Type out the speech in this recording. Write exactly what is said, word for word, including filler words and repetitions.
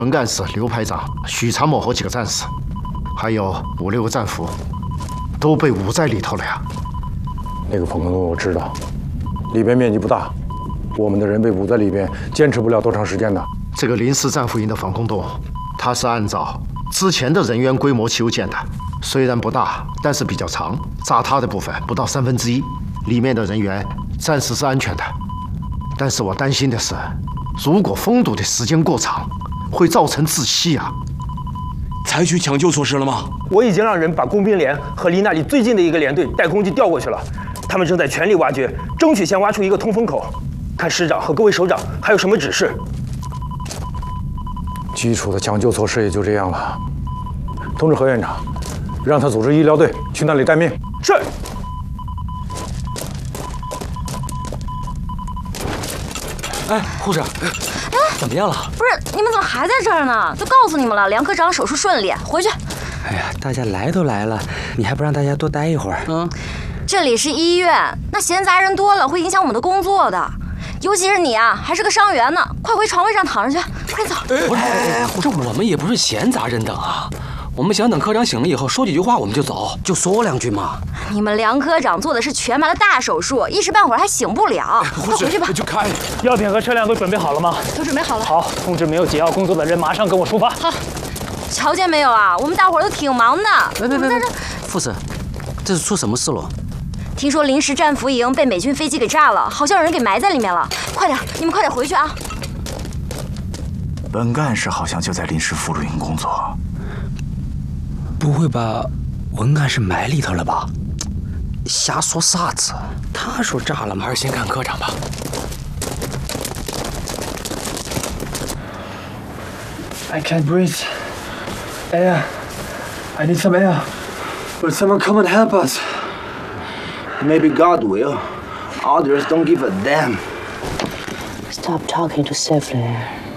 本干事刘排长、许参谋和几个战士，还有五六个战俘，都被捂在里头了呀。 那个防空洞我知道，里边面积不大，我们的人被捂在里边，坚持不了多长时间的。 这个临时战俘营的防空洞，它是按照之前的人员规模修建的，虽然不大，但是比较长，炸塌的部分不到三分之一，里面的人员暂时是安全的。但是我担心的是，如果封堵的时间过长，会造成窒息啊！ 采取抢救措施了吗？ 我已经让人把工兵连和离那里最近的一个连队带攻击调过去了，他们正在全力挖掘，争取先挖出一个通风口。看师长和各位首长还有什么指示？ 基础的抢救措施也就这样了。通知何院长，让他组织医疗队去那里待命。 是。 哎，护士。怎么样了？ 不是，你们怎么还在这儿呢？都告诉你们了，梁科长手术顺利，回去。 哎呀，大家来都来了，你还不让大家多待一会儿？ 嗯，这里是医院，那闲杂人多了会影响我们的工作的，尤其是你啊，还是个伤员呢，快回床位上躺着去，快走。 不是，这我们也不是闲杂人等啊。我们想等科长醒了以后说几句话我们就走， 就说两句嘛。 你们梁科长做的是全麻的大手术，一时半会儿还醒不了。快回去吧。 就开。 药品和车辆都准备好了吗？ 都准备好了。 好，通知没有解药工作的人马上跟我出发。 好。瞧见没有啊？我们大伙儿都挺忙的。 别别别别！副使，这是出什么事了？ 听说临时战俘营被美军飞机给炸了，好像有人给埋在里面了。快点，你们快点回去啊！ 本干事好像就在临时俘虏营工作。 不会把文干事埋里头了吧？瞎说啥子？他说炸了吗？ 还是先看科长吧。 I can't breathe. Air. I need some air. Will someone come and help us? Maybe God will. Others don't give a damn. Stop talking to Stifler.